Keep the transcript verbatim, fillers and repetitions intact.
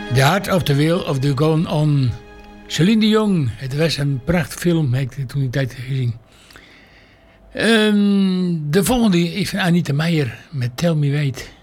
The Heart of the Wheel of the Gone On. Celine Dion. Het was een prachtige film, heb ik toen die tijd gezien. Um, de volgende is van Anita Meijer met Tell Me Wait.